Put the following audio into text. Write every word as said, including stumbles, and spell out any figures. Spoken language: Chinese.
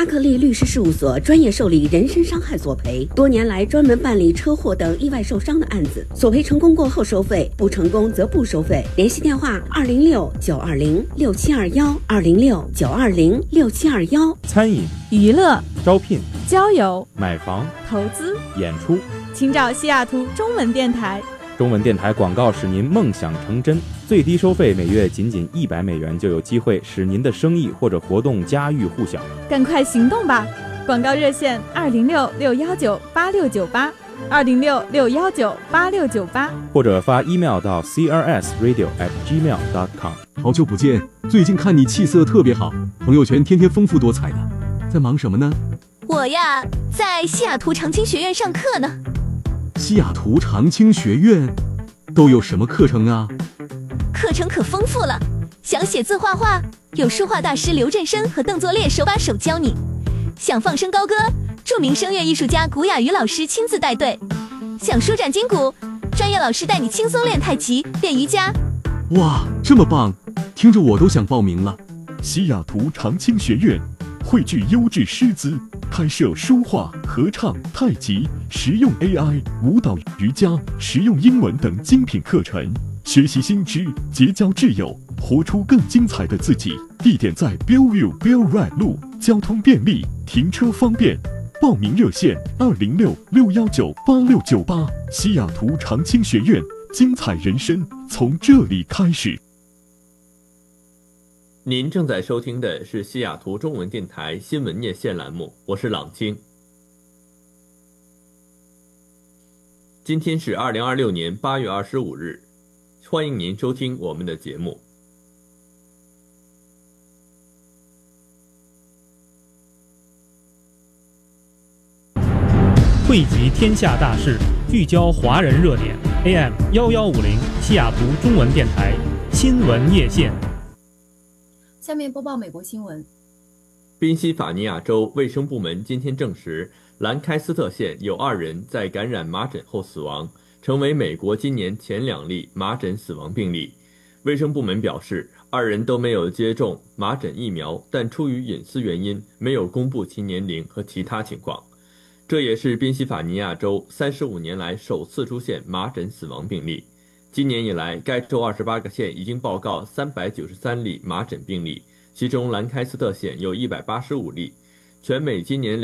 阿克利律师事务所专业受理人身伤害索赔，多年来专门办理车祸等意外受伤的案子，索赔成功过后收费，不成功则不收费。联系电话：二零六九二零六七二幺，二零六九二零六七二幺。 餐饮、 娱乐、 招聘、 交友、 买房、 投资、 演出， 请找西雅图中文电台。 中文电台广告使您梦想成真，最低收费每月仅仅一百美元，就有机会使您的生意或者活动家喻户晓。 赶快行动吧！广告热线：二零六六幺九八六九八，二零六六幺九八六九八， 或者发 email 到 c r s radio at gmail dot com。 好久不见，最近看你气色特别好，朋友圈天天丰富多彩的，在忙什么呢？ 我呀，在西雅图长青学院上课呢。 西雅图长青学院都有什么课程啊？ 课程可丰富了，想写字画画，有书画大师刘振生和邓作烈手把手教你；想放声高歌，著名声乐艺术家古雅瑜老师亲自带队；想舒展筋骨，专业老师带你轻松练太极、练瑜伽。 哇，这么棒，听着我都想报名了。 西雅图长青学院汇聚优质师资，开设书画、合唱、太极、实用 A I、舞蹈、瑜伽、实用英文等精品课程，学习新知，结交挚友，活出更精彩的自己。地点在 Bellevue Bell Ride 路，交通便利，停车方便。报名热线：二零六六幺九八六九八。西雅图长青学院，精彩人生从这里开始。 您正在收听的是西雅图中文电台新闻夜线栏目，我是朗清。今天是二零二六年八月二十五日，欢迎您收听我们的节目。 汇集天下大事，聚焦华人热点。A M 一一五零西雅图中文电台新闻夜线。 下面播报美国新闻。 宾夕法尼亚州卫生部门今天证实，兰开斯特县有二人在感染麻疹后死亡，成为美国今年前两例麻疹死亡病例。卫生部门表示，二人都没有接种麻疹疫苗，但出于隐私原因，没有公布其年龄和其他情况。这也是宾夕法尼亚州三十五年来首次出现麻疹死亡病例。今年以来，该州二十八个县已经报告三百九十三例麻疹病例，其中兰开斯特县有一百八十五例。全美今年